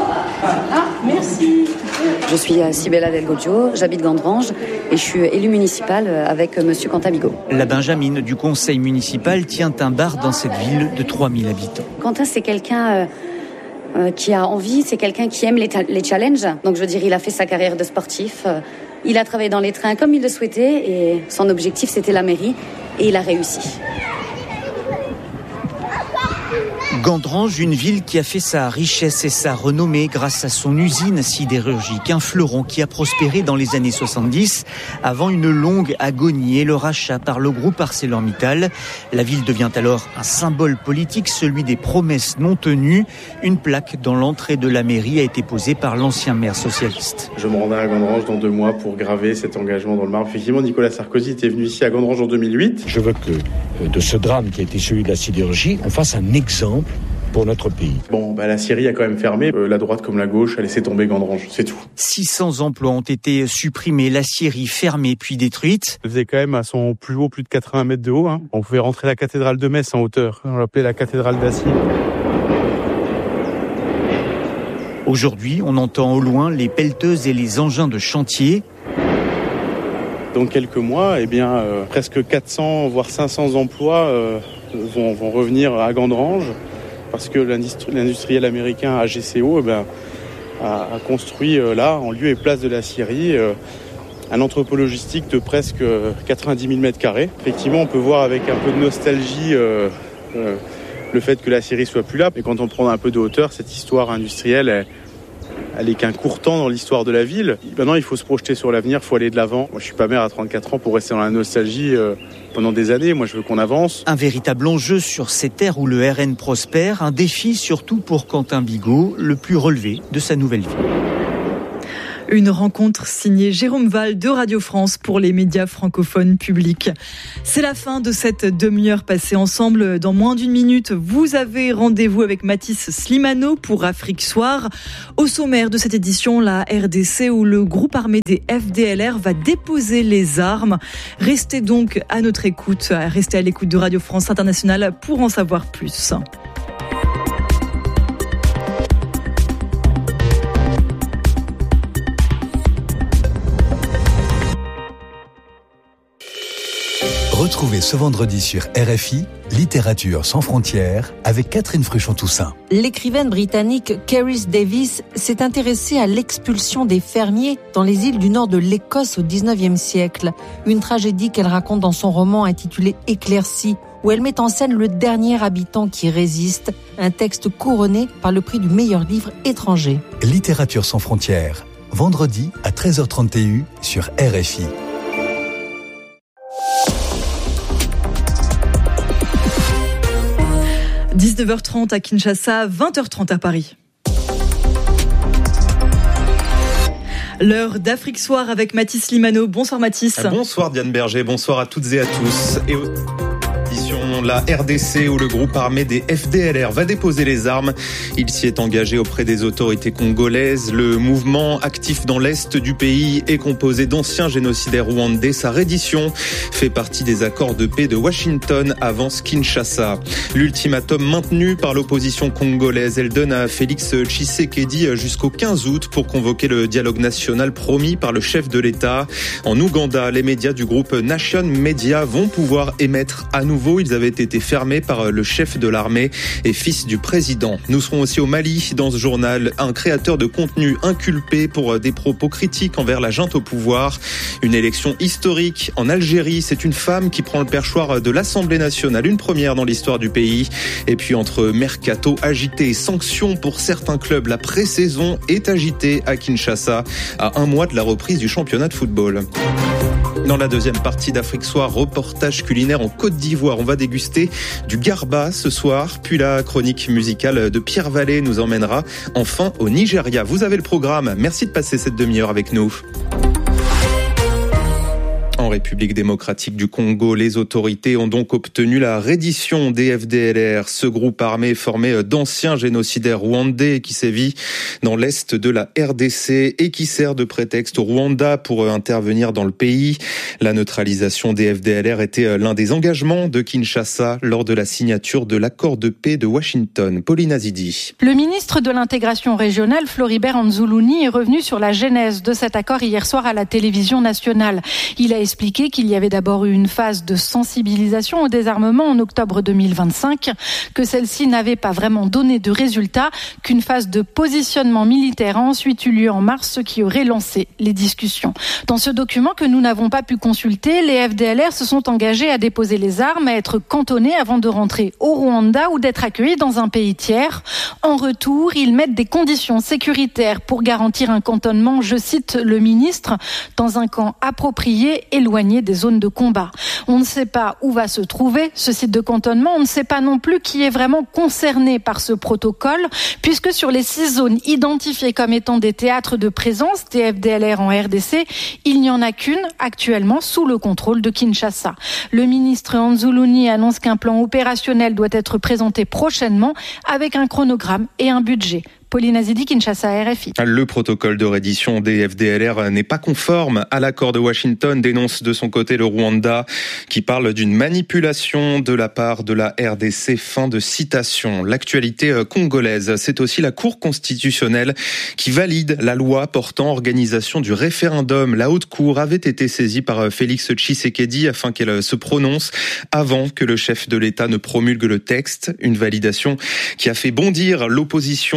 Ah, merci. Je suis Sibella Del Goggio, j'habite Gandrange et je suis élue municipale avec monsieur Quentin Bigot. La Benjamine du conseil municipal tient un bar dans cette ville de trois mille habitants. Quentin, c'est quelqu'un euh, euh, qui a envie, c'est quelqu'un qui aime les, ta- les challenges. Donc je veux dire, il a fait sa carrière de sportif, euh, il a travaillé dans les trains comme il le souhaitait et son objectif c'était la mairie et il a réussi. Gandrange, une ville qui a fait sa richesse et sa renommée grâce à son usine sidérurgique, un fleuron qui a prospéré dans les années soixante-dix avant une longue agonie et le rachat par le groupe ArcelorMittal. La ville devient alors un symbole politique, celui des promesses non tenues. Une plaque dans l'entrée de la mairie a été posée par l'ancien maire socialiste. Je me rendrai à Gandrange dans deux mois pour graver cet engagement dans le marbre. Effectivement, Nicolas Sarkozy était venu ici à Gandrange en deux mille huit. Je veux que de ce drame qui a été celui de la sidérurgie, on fasse un exemple pour notre pays. Bon, bah la Syrie a quand même fermé. Euh, la droite comme la gauche a laissé tomber Gandrange, c'est tout. six cents emplois ont été supprimés, la Syrie fermée puis détruite. Elle faisait quand même à son plus haut plus de quatre-vingts mètres de haut. Hein. On pouvait rentrer la cathédrale de Metz en hauteur. On l'appelait la cathédrale d'acier. Aujourd'hui, on entend au loin les pelleteuses et les engins de chantier. Dans quelques mois, eh bien, euh, presque quatre cents voire cinq cents emplois euh, vont, vont revenir à Gandrange. Parce que l'industri- l'industriel américain A G C O eh ben, a, a construit euh, là, en lieu et place de la Syrie, euh, un entrepôt logistique de presque quatre-vingt-dix mille mètres carrés. Effectivement, on peut voir avec un peu de nostalgie euh, euh, le fait que la Syrie soit plus là. Mais quand on prend un peu de hauteur, cette histoire industrielle, elle, elle est qu'un court temps dans l'histoire de la ville. Maintenant, il faut se projeter sur l'avenir, il faut aller de l'avant. Moi, je suis pas maire à trente-quatre ans pour rester dans la nostalgie euh, pendant des années. Moi, je veux qu'on avance. Un véritable enjeu sur ces terres où le R N prospère, un défi surtout pour Quentin Bigot, le plus relevé de sa nouvelle vie. Une rencontre signée Jérôme Val de Radio France pour les médias francophones publics. C'est la fin de cette demi-heure passée ensemble. Dans moins d'une minute, vous avez rendez-vous avec Mathis Slimano pour Afrique Soir. Au sommaire de cette édition, la R D C où le groupe armé des F D L R va déposer les armes. Restez donc à notre écoute, restez à l'écoute de Radio France Internationale pour en savoir plus. Retrouvez ce vendredi sur R F I, Littérature sans frontières, avec Catherine Fruchon-Toussaint. L'écrivaine britannique Kerris Davis s'est intéressée à l'expulsion des fermiers dans les îles du nord de l'Écosse au dix-neuvième siècle. Une tragédie qu'elle raconte dans son roman intitulé Éclaircie, où elle met en scène le dernier habitant qui résiste, un texte couronné par le prix du meilleur livre étranger. Littérature sans frontières, vendredi à treize heures trente sur R F I. dix-neuf heures trente à Kinshasa, vingt heures trente à Paris. L'heure d'Afrique Soir avec Mathis Slimano. Bonsoir Mathis. Bonsoir Diane Berger, bonsoir à toutes et à tous. Et au... la R D C où le groupe armé des F D L R va déposer les armes. Il s'y est engagé auprès des autorités congolaises. Le mouvement actif dans l'est du pays est composé d'anciens génocidaires rwandais. Sa reddition fait partie des accords de paix de Washington, avance Kinshasa. L'ultimatum maintenu par l'opposition congolaise, elle donne à Félix Tshisekedi jusqu'au quinze août pour convoquer le dialogue national promis par le chef de l'État. En Ouganda, les médias du groupe Nation Media vont pouvoir émettre à nouveau. Ils avaient été fermés par le chef de l'armée et fils du président. Nous serons aussi au Mali. Dans ce journal, un créateur de contenu inculpé pour des propos critiques envers la junte au pouvoir. Une élection historique en Algérie. C'est une femme qui prend le perchoir de l'Assemblée nationale. Une première dans l'histoire du pays. Et puis entre mercato agité et sanctions pour certains clubs, la pré-saison est agitée à Kinshasa à un mois de la reprise du championnat de football. Dans la deuxième partie d'Afrique Soir, reportage culinaire en Côte d'Ivoire. On va déguster du garba ce soir. Puis la chronique musicale de Pierre Vallée nous emmènera enfin au Nigeria. Vous avez le programme. Merci de passer cette demi-heure avec nous. En République démocratique du Congo, les autorités ont donc obtenu la reddition des F D L R. Ce groupe armé formé d'anciens génocidaires rwandais qui sévit dans l'est de la R D C et qui sert de prétexte au Rwanda pour intervenir dans le pays. La neutralisation des F D L R était l'un des engagements de Kinshasa lors de la signature de l'accord de paix de Washington. Pauline Azidi. Le ministre de l'intégration régionale, Floribert Anzuluni, est revenu sur la genèse de cet accord hier soir à la télévision nationale. Il a expliqué qu'il y avait d'abord eu une phase de sensibilisation au désarmement en octobre deux mille vingt-cinq, que celle-ci n'avait pas vraiment donné de résultats, qu'une phase de positionnement militaire a ensuite eu lieu en mars, ce qui aurait lancé les discussions. Dans ce document que nous n'avons pas pu consulter, les F D L R se sont engagés à déposer les armes, à être cantonnés avant de rentrer au Rwanda ou d'être accueillis dans un pays tiers. En retour, ils mettent des conditions sécuritaires pour garantir un cantonnement, je cite le ministre, dans un camp approprié, éloigné des zones de combat. On ne sait pas où va se trouver ce site de cantonnement. On ne sait pas non plus qui est vraiment concerné par ce protocole, puisque sur les six zones identifiées comme étant des théâtres de présence des F D L R en R D C, il n'y en a qu'une actuellement sous le contrôle de Kinshasa. Le ministre Anzuluni annonce qu'un plan opérationnel doit être présenté prochainement avec un chronogramme et un budget. Pauline Azidi, Kinshasa, R F I. Le protocole de reddition des F D L R n'est pas conforme à l'accord de Washington, dénonce de son côté le Rwanda, qui parle d'une manipulation de la part de la R D C. Fin de citation. L'actualité congolaise, c'est aussi la Cour constitutionnelle qui valide la loi portant organisation du référendum. La Haute Cour avait été saisie par Félix Tshisekedi afin qu'elle se prononce avant que le chef de l'État ne promulgue le texte. Une validation qui a fait bondir l'opposition. Plusieurs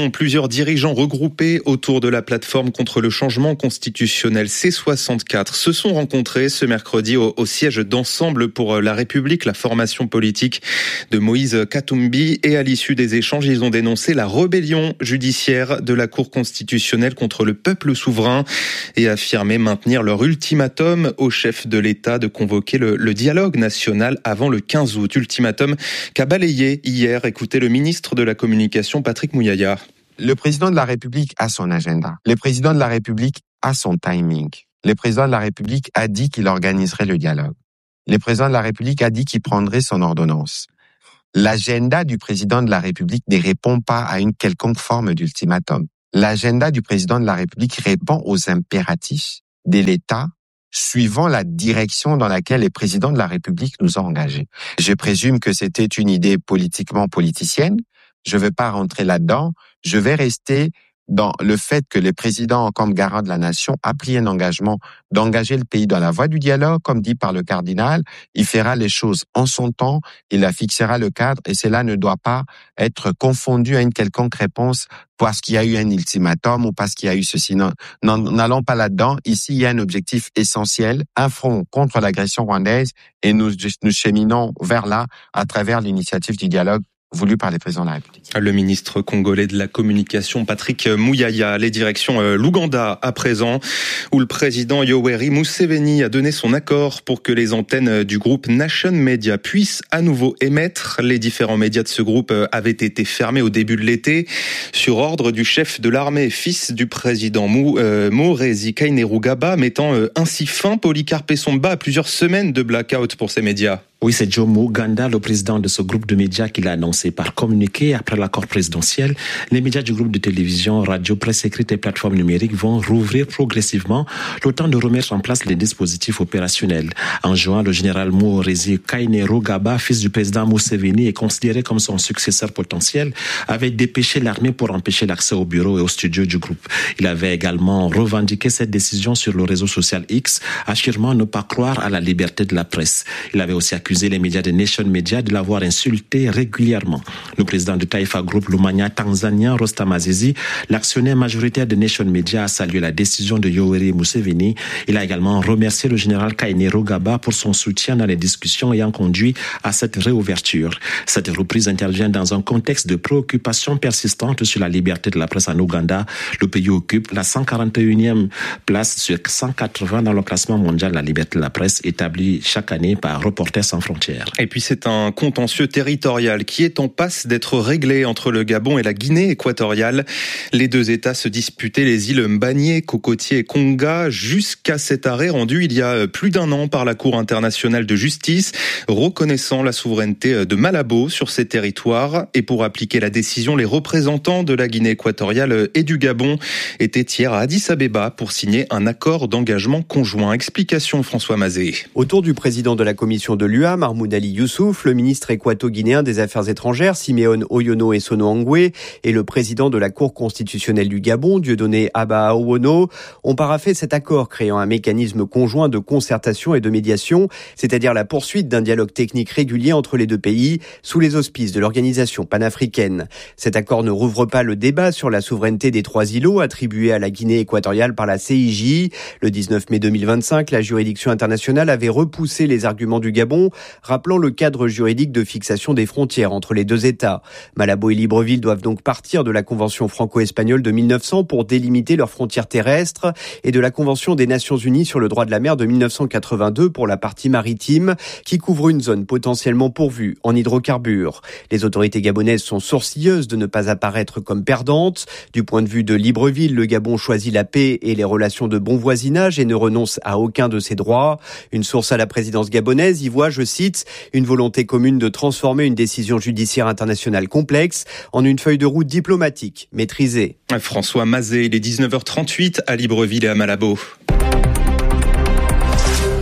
Plusieurs dirigeants regroupés autour de la plateforme contre le changement constitutionnel C soixante-quatre se sont rencontrés ce mercredi au, au siège d'Ensemble pour la République, la formation politique de Moïse Katumbi. Et à l'issue des échanges, ils ont dénoncé la rébellion judiciaire de la Cour constitutionnelle contre le peuple souverain et affirmé maintenir leur ultimatum au chef de l'État de convoquer le, le dialogue national avant le quinze août. Ultimatum qu'a balayé hier. Écoutez le ministre de la Communication, Patrick Mouyaya. Le président de la République a son agenda. Le président de la République a son timing. Le président de la République a dit qu'il organiserait le dialogue. Le président de la République a dit qu'il prendrait son ordonnance. L'agenda du président de la République ne répond pas à une quelconque forme d'ultimatum. L'agenda du président de la République répond aux impératifs de l'État suivant la direction dans laquelle les présidents de la République nous ont engagés. Je présume que c'était une idée politiquement politicienne. Je ne vais pas rentrer là-dedans. Je vais rester dans le fait que le président, comme garant de la nation, a pris un engagement d'engager le pays dans la voie du dialogue, comme dit par le cardinal. Il fera les choses en son temps, il fixera le cadre, et cela ne doit pas être confondu à une quelconque réponse parce qu'il y a eu un ultimatum ou parce qu'il y a eu ceci. Non, n'allons pas là-dedans. Ici, il y a un objectif essentiel, un front contre l'agression rwandaise, et nous, nous cheminons vers là à travers l'initiative du dialogue voulu par les présidents de la République. Le ministre congolais de la Communication, Patrick Mouyaya. Les directions euh, l'Ouganda à présent, où le président Yoweri Museveni a donné son accord pour que les antennes du groupe Nation Media puissent à nouveau émettre. Les différents médias de ce groupe avaient été fermés au début de l'été sur ordre du chef de l'armée, fils du président Mou, euh, Morezi Kainerugaba, mettant euh, ainsi fin, Polycarpe Somba, à plusieurs semaines de blackout pour ces médias. Oui, c'est Jomo Ganda, le président de ce groupe de médias, qui l'a annoncé par communiqué après l'accord présidentiel. Les médias du groupe de télévision, radio, presse écrite et plateformes numériques vont rouvrir progressivement, le temps de remettre en place les dispositifs opérationnels. En juin, le général Morezi Kainerugaba, fils du président Museveni et considéré comme son successeur potentiel, avait dépêché l'armée pour empêcher l'accès aux bureaux et aux studios du groupe. Il avait également revendiqué cette décision sur le réseau social X, affirmant ne pas croire à la liberté de la presse. Il avait aussi accusé les médias de Nation Media de l'avoir insulté régulièrement. Le président de Taifa Group Lumanya tanzanien, Rostam Azizi, l'actionnaire majoritaire de Nation Media, a salué la décision de Yoweri Museveni. Il a également remercié le général Kainerugaba pour son soutien dans les discussions ayant conduit à cette réouverture. Cette reprise intervient dans un contexte de préoccupation persistante sur la liberté de la presse en Ouganda. Le pays occupe la cent quarante et unième place sur cent quatre-vingts dans le classement mondial de la liberté de la presse établi chaque année par Reporters sans frontières. Et puis c'est un contentieux territorial qui est en passe d'être réglé entre le Gabon et la Guinée équatoriale. Les deux États se disputaient les îles Mbagné, Cocotier et Konga jusqu'à cet arrêt rendu il y a plus d'un an par la Cour internationale de justice, reconnaissant la souveraineté de Malabo sur ces territoires. Et pour appliquer la décision, les représentants de la Guinée équatoriale et du Gabon étaient hier à Addis Abeba pour signer un accord d'engagement conjoint. Explication François Mazet. Autour du président de la commission de l'U A, Mahmoud Ali Youssouf, le ministre équato-guinéen des Affaires étrangères, Siméon Oyono Essono Angwe, et le président de la Cour constitutionnelle du Gabon, Dieudonné Abba Awono, ont paraphé cet accord créant un mécanisme conjoint de concertation et de médiation, c'est-à-dire la poursuite d'un dialogue technique régulier entre les deux pays, sous les auspices de l'organisation panafricaine. Cet accord ne rouvre pas le débat sur la souveraineté des trois îlots attribués à la Guinée équatoriale par la C I J. Le dix-neuf mai deux mille vingt-cinq, la juridiction internationale avait repoussé les arguments du Gabon, rappelant le cadre juridique de fixation des frontières entre les deux États. Malabo et Libreville doivent donc partir de la Convention franco-espagnole de mille neuf cents pour délimiter leurs frontières terrestres et de la Convention des Nations Unies sur le droit de la mer de mille neuf cent quatre-vingt-deux pour la partie maritime qui couvre une zone potentiellement pourvue en hydrocarbures. Les autorités gabonaises sont sourcilleuses de ne pas apparaître comme perdantes. Du point de vue de Libreville, le Gabon choisit la paix et les relations de bon voisinage et ne renonce à aucun de ses droits. Une source à la présidence gabonaise y voit, je cite, une volonté commune de transformer une décision judiciaire internationale complexe en une feuille de route diplomatique maîtrisée. François Mazet, il est dix-neuf heures trente-huit à Libreville et à Malabo.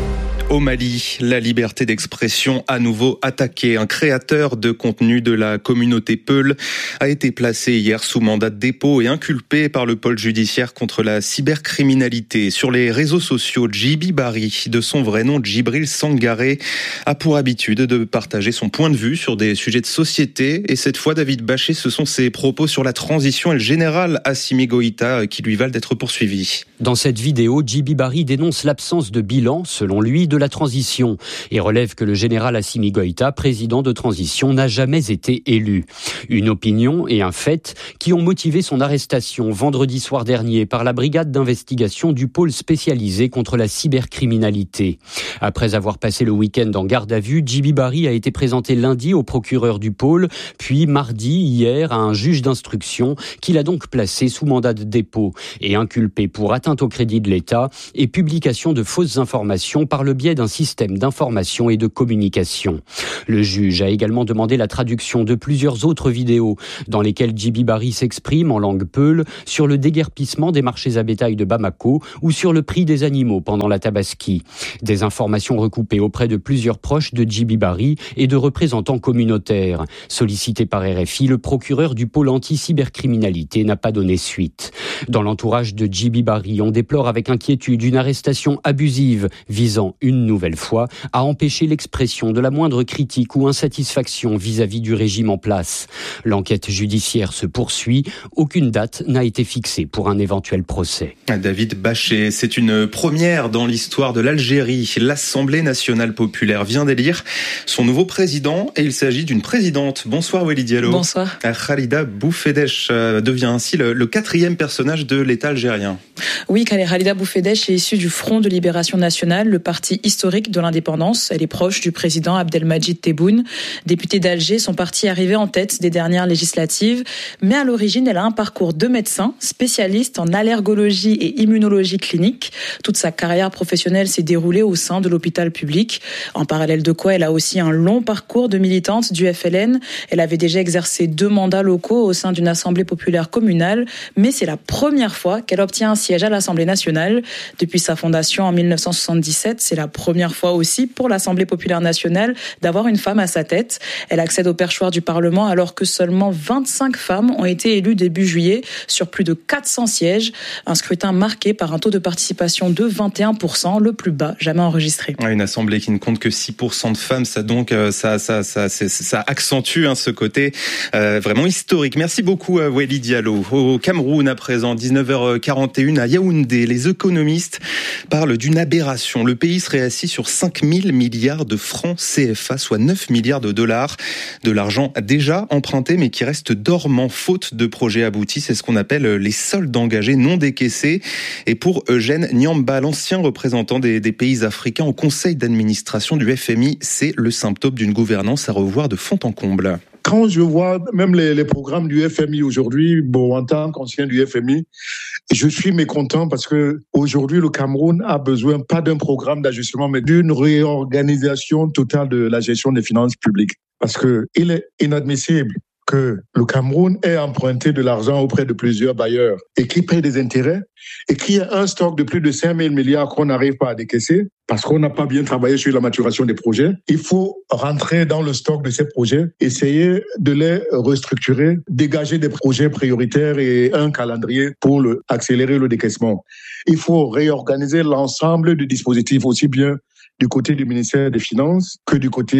Au Mali, la liberté d'expression à nouveau attaquée. Un créateur de contenu de la communauté Peul a été placé hier sous mandat de dépôt et inculpé par le pôle judiciaire contre la cybercriminalité. Sur les réseaux sociaux, Djiby Bari, de son vrai nom Djibril Sangaré, a pour habitude de partager son point de vue sur des sujets de société. Et cette fois, David Bachet, ce sont ses propos sur la transition et le général Assimi Goïta qui lui valent d'être poursuivi. Dans cette vidéo, Djiby Bari dénonce l'absence de bilan, selon lui, de la transition et relève que le général Assimi Goïta, président de transition, n'a jamais été élu. Une opinion et un fait qui ont motivé son arrestation vendredi soir dernier par la brigade d'investigation du pôle spécialisé contre la cybercriminalité. Après avoir passé le week-end en garde à vue, Djiby Bari a été présenté lundi au procureur du pôle, puis mardi, hier, à un juge d'instruction qu'il a donc placé sous mandat de dépôt et inculpé pour atteinte au crédit de l'État et publication de fausses informations par le biais d'un système d'information et de communication. Le juge a également demandé la traduction de plusieurs autres vidéos dans lesquelles Djiby Bari s'exprime en langue peul sur le déguerpissement des marchés à bétail de Bamako ou sur le prix des animaux pendant la Tabaski. Des informations recoupées auprès de plusieurs proches de Djiby Bari et de représentants communautaires. Sollicité par R F I, le procureur du pôle anti-cybercriminalité n'a pas donné suite. Dans l'entourage de Djiby Bari, on déplore avec inquiétude une arrestation abusive visant une nouvelle fois à empêcher l'expression de la moindre critique ou insatisfaction vis-à-vis du régime en place. L'enquête judiciaire se poursuit. Aucune date n'a été fixée pour un éventuel procès. David Bachet, c'est une première dans l'histoire de l'Algérie. L'Assemblée nationale populaire vient d'élire son nouveau président et il s'agit d'une présidente. Bonsoir Wely Diallo. Bonsoir. Khalida Boufedesh devient ainsi le, le quatrième personnage de l'État algérien. Oui, Khalida Boufedesh est issue du Front de Libération Nationale, le parti historique de l'indépendance. Elle est proche du président Abdelmadjid Tebboune. Député d'Alger, son parti est arrivé en tête des dernières législatives. Mais à l'origine, elle a un parcours de médecin, spécialiste en allergologie et immunologie clinique. Toute sa carrière professionnelle s'est déroulée au sein de l'hôpital public. En parallèle de quoi, elle a aussi un long parcours de militante du F L N. Elle avait déjà exercé deux mandats locaux au sein d'une assemblée populaire communale. Mais c'est la première fois qu'elle obtient un siège à l'Assemblée nationale. Depuis sa fondation en mille neuf cent soixante-dix-sept, c'est la première fois aussi pour l'Assemblée populaire nationale d'avoir une femme à sa tête. Elle accède au perchoir du Parlement alors que seulement vingt-cinq femmes ont été élues début juillet sur plus de quatre cents sièges. Un scrutin marqué par un taux de participation de vingt et un pour cent, le plus bas jamais enregistré. Une assemblée qui ne compte que six pour cent de femmes, ça donc ça ça ça ça, ça accentue hein, ce côté euh, vraiment historique. Merci beaucoup euh, Wely Diallo. Au Cameroun à présent, dix-neuf heures quarante et une à Yaoundé, les économistes parlent d'une aberration. Le pays serait assis sur cinq mille milliards de francs C F A, soit neuf milliards de dollars, de l'argent déjà emprunté mais qui reste dormant faute de projets aboutis. C'est ce qu'on appelle les soldes engagés non décaissés. Et pour Eugène Nyamba, l'ancien représentant des, des pays africains au conseil d'administration du F M I, c'est le symptôme d'une gouvernance à revoir de fond en comble. Quand je vois même les, les programmes du F M I aujourd'hui, bon, en tant qu'ancien du F M I, je suis mécontent parce que aujourd'hui le Cameroun a besoin pas d'un programme d'ajustement, mais d'une réorganisation totale de la gestion des finances publiques. Parce que il est inadmissible que le Cameroun ait emprunté de l'argent auprès de plusieurs bailleurs et qui paye des intérêts et qu'il y a un stock de plus de cinq mille milliards qu'on n'arrive pas à décaisser parce qu'on n'a pas bien travaillé sur la maturation des projets. Il faut rentrer dans le stock de ces projets, essayer de les restructurer, dégager des projets prioritaires et un calendrier pour le, accélérer le décaissement. Il faut réorganiser l'ensemble du dispositif, aussi bien du côté du ministère des Finances que du côté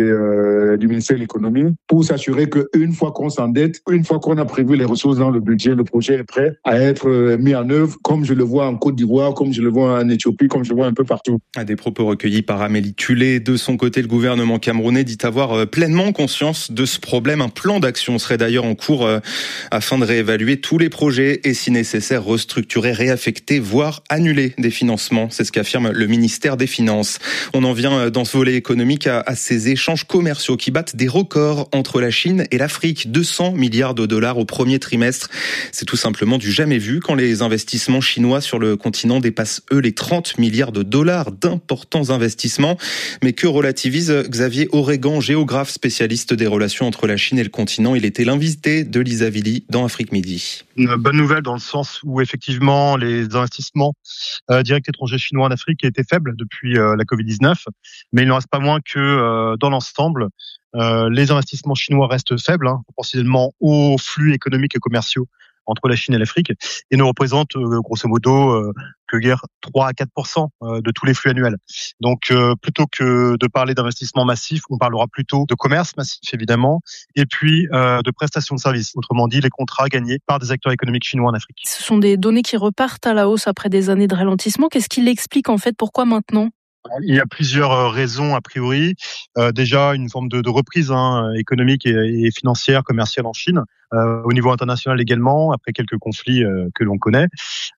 euh, du ministère de l'Économie, pour s'assurer qu'une fois qu'on s'endette, une fois qu'on a prévu les ressources dans le budget, le projet est prêt à être mis en œuvre, comme je le vois en Côte d'Ivoire, comme je le vois en Éthiopie, comme je le vois un peu partout. Des propos recueillis par Amélie Tulé. De son côté, le gouvernement camerounais dit avoir pleinement conscience de ce problème. Un plan d'action serait d'ailleurs en cours afin de réévaluer tous les projets et, si nécessaire, restructurer, réaffecter, voire annuler des financements. C'est ce qu'affirme le ministère des Finances. On en vient dans ce volet économique à, à ces échanges commerciaux qui battent des records entre la Chine et l'Afrique. deux cents milliards de dollars au premier trimestre. C'est tout simplement du jamais vu quand les investissements chinois sur le continent dépassent, eux, les trente milliards de dollars d'importants investissements. Mais que relativise Xavier Oregan, géographe spécialiste des relations entre la Chine et le continent. Il était l'invité de Lisa Villy dans Afrique Midi. Une bonne nouvelle dans le sens où, effectivement, les investissements euh, directs étrangers chinois en Afrique étaient faibles depuis euh, la covid dix-neuf, mais il n'en reste pas moins que euh, dans l'ensemble, euh, les investissements chinois restent faibles, hein, proportionnellement aux flux économiques et commerciaux entre la Chine et l'Afrique, et ne représentent euh, grosso modo euh, que guère trois à quatre pour cent de tous les flux annuels. Donc euh, plutôt que de parler d'investissement massif, on parlera plutôt de commerce massif évidemment, et puis euh, de prestations de services, autrement dit les contrats gagnés par des acteurs économiques chinois en Afrique. Ce sont des données qui repartent à la hausse après des années de ralentissement. Qu'est-ce qui l'explique en fait? Pourquoi maintenant? Il y a plusieurs raisons a priori. Euh, déjà une forme de, de reprise hein, économique et, et financière, commerciale en Chine, euh, au niveau international également, après quelques conflits euh, que l'on connaît.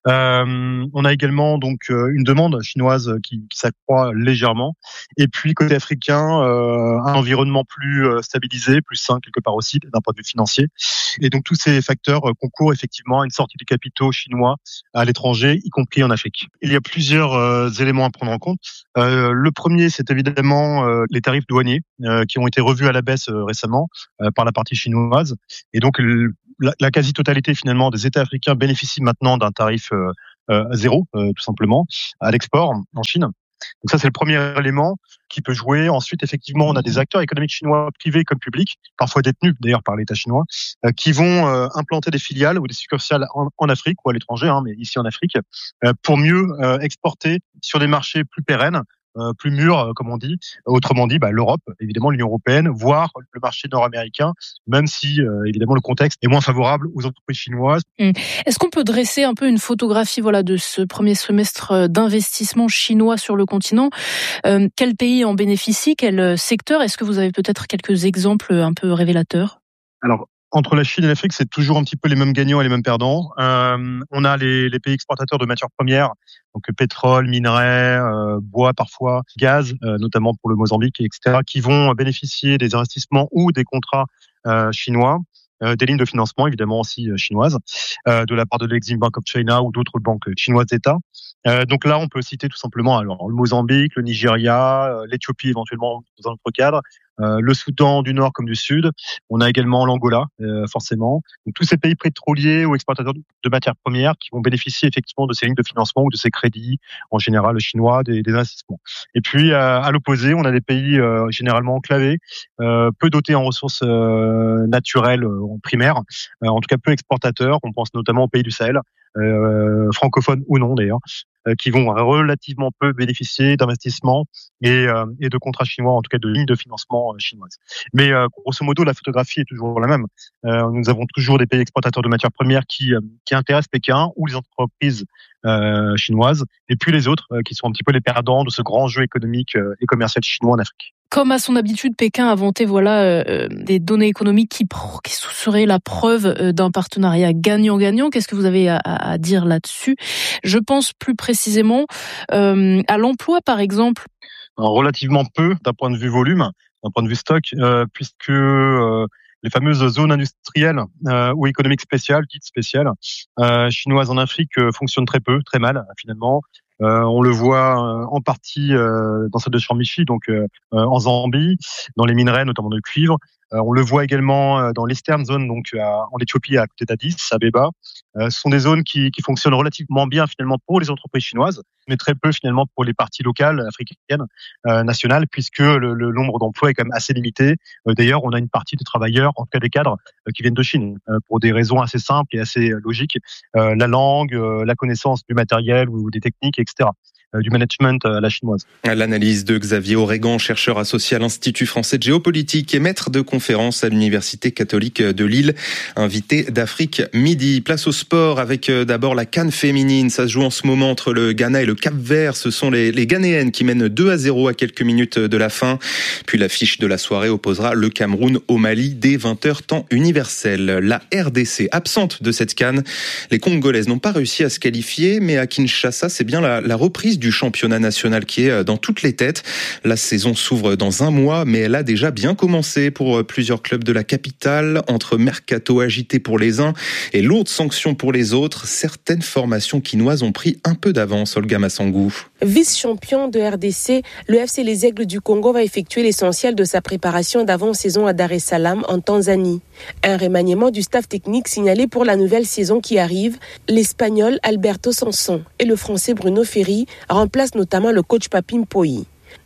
Euh, on a également donc euh, une demande chinoise qui, qui s'accroît légèrement. Et puis côté africain, euh, un environnement plus euh, stabilisé, plus sain quelque part aussi d'un point de vue financier. Et donc tous ces facteurs euh, concourent effectivement à une sortie des capitaux chinois à l'étranger, y compris en Afrique. Il y a plusieurs euh, éléments à prendre en compte. Euh, le premier, c'est évidemment euh, les tarifs douaniers euh, qui ont été revus à la baisse euh, récemment euh, par la partie chinoise. Et donc, le, la, la quasi-totalité finalement des États africains bénéficient maintenant d'un tarif euh, euh, zéro, euh, tout simplement, à l'export en Chine. Donc ça, c'est le premier élément qui peut jouer. Ensuite, effectivement, on a des acteurs économiques chinois privés comme publics, parfois détenus d'ailleurs par l'État chinois, euh, qui vont euh, implanter des filiales ou des succursales en, en Afrique ou à l'étranger, hein, mais ici en Afrique, euh, pour mieux euh, exporter sur des marchés plus pérennes, euh, plus mûrs, comme on dit. Autrement dit, bah, l'Europe, évidemment l'Union européenne, voire le marché nord-américain, même si euh, évidemment le contexte est moins favorable aux entreprises chinoises. Mmh. Est-ce qu'on peut dresser un peu une photographie voilà de ce premier semestre d'investissement chinois sur le continent? euh, Quel pays en bénéficie? Quel secteur? Est-ce que vous avez peut-être quelques exemples un peu révélateurs? Alors, entre la Chine et l'Afrique, c'est toujours un petit peu les mêmes gagnants et les mêmes perdants. Euh, on a les, les pays exportateurs de matières premières, donc pétrole, minerais, euh, bois parfois, gaz, euh, notamment pour le Mozambique, et cetera, qui vont bénéficier des investissements ou des contrats euh, chinois, euh, des lignes de financement évidemment aussi euh, chinoises, euh, de la part de l'Exim Bank of China ou d'autres banques chinoises d'État. Euh, donc là, on peut citer tout simplement alors le Mozambique, le Nigeria, euh, l'Éthiopie éventuellement dans un autre cadre, euh, le Soudan du Nord comme du Sud. On a également l'Angola, euh, forcément. Donc tous ces pays pétroliers ou exportateurs de matières premières qui vont bénéficier effectivement de ces lignes de financement ou de ces crédits, en général chinois, des, des investissements. Et puis euh, à l'opposé, on a des pays euh, généralement enclavés, euh, peu dotés en ressources euh, naturelles euh, primaires, euh, en tout cas peu exportateurs. On pense notamment aux pays du Sahel, euh, francophones ou non d'ailleurs, euh, qui vont relativement peu bénéficier d'investissements et, euh, et de contrats chinois, en tout cas de lignes de financement euh, chinoises. Mais euh, grosso modo, la photographie est toujours la même. Euh, nous avons toujours des pays exportateurs de matières premières qui, euh, qui intéressent Pékin ou les entreprises euh, chinoises, et puis les autres euh, qui sont un petit peu les perdants de ce grand jeu économique euh, et commercial chinois en Afrique. Comme à son habitude, Pékin a vanté voilà euh, des données économiques qui, qui seraient la preuve euh, d'un partenariat gagnant-gagnant. Qu'est-ce que vous avez à, à dire là-dessus? Je pense plus précisément euh, à l'emploi, par exemple. Alors, relativement peu d'un point de vue volume, d'un point de vue stock, euh, puisque euh, les fameuses zones industrielles euh, ou économiques spéciales, dites spéciales, euh, chinoises en Afrique euh, fonctionnent très peu, très mal finalement. Euh, on le voit euh, en partie euh, dans celle de Chambichi, donc euh, en Zambie, dans les minerais notamment de cuivre. Euh, on le voit également euh, dans l'Eastern Zone, donc à, en Éthiopie, à côté d'Addis Abeba. Euh, ce sont des zones qui, qui fonctionnent relativement bien finalement pour les entreprises chinoises, mais très peu finalement pour les parties locales africaines, euh, nationales, puisque le, le nombre d'emplois est quand même assez limité. Euh, d'ailleurs, on a une partie des travailleurs, en tout cas des cadres, euh, qui viennent de Chine, euh, pour des raisons assez simples et assez logiques. Euh, la langue, euh, la connaissance du matériel ou des techniques, et cetera. Du management à la chinoise. L'analyse de Xavier Oregan, chercheur associé à l'Institut français de géopolitique et maître de conférence à l'Université catholique de Lille, invité d'Afrique Midi. Place au sport avec d'abord la CAN féminine. Ça se joue en ce moment entre le Ghana et le Cap-Vert. Ce sont les, les Ghanéennes qui mènent deux à zéro à quelques minutes de la fin. Puis l'affiche de la soirée opposera le Cameroun au Mali dès vingt heures temps universel. La R D C, absente de cette CAN. Les Congolaises n'ont pas réussi à se qualifier, mais à Kinshasa, c'est bien la, la reprise du championnat national qui est dans toutes les têtes. La saison s'ouvre dans un mois, mais elle a déjà bien commencé pour plusieurs clubs de la capitale. Entre mercato agité pour les uns et lourdes sanctions pour les autres, certaines formations quinoises ont pris un peu d'avance. Olga Massangou. Vice-champion de R D C, le F C Les Aigles du Congo va effectuer l'essentiel de sa préparation d'avant-saison à Dar es Salaam en Tanzanie. Un remaniement du staff technique signalé pour la nouvelle saison qui arrive. L'Espagnol Alberto Sanson et le Français Bruno Ferri remplacent notamment le coach Papy Mpoyi.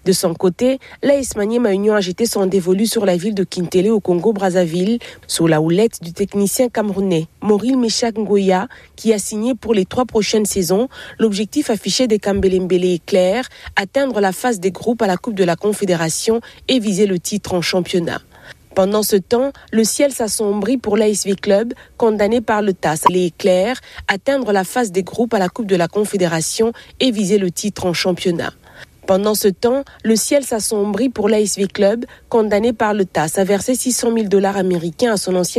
De son côté, l'A S Maniema Union a jeté son dévolu sur la ville de Kintele au Congo-Brazzaville, sous la houlette du technicien camerounais Mauril Meshak Ngoya, qui a signé pour les trois prochaines saisons. L'objectif affiché des Kambelembele est clair, atteindre la phase des groupes à la Coupe de la Confédération et viser le titre en championnat. Pendant ce temps, le ciel s'assombrit pour l'A S V Club, condamné par le T A S. Les éclairs, atteindre la phase des groupes à la Coupe de la Confédération et viser le titre en championnat. Pendant ce temps, le ciel s'assombrit pour l'A S V Club, condamné par le T A S à verser six cent mille dollars américains à son ancien